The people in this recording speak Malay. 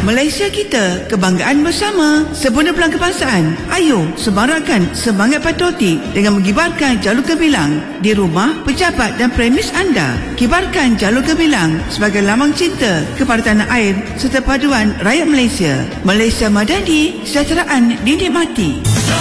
Malaysia kita, kebanggaan bersama. Sempurna Bulan Kebangsaan. Ayo semarakkan semangat patriotik dengan mengibarkan jalur gemilang di rumah, pejabat dan premis anda. Kibarkan jalur gemilang sebagai lambang cinta kepada tanah air serta paduan rakyat Malaysia. Malaysia Madani, kesejahteraan dinikmati.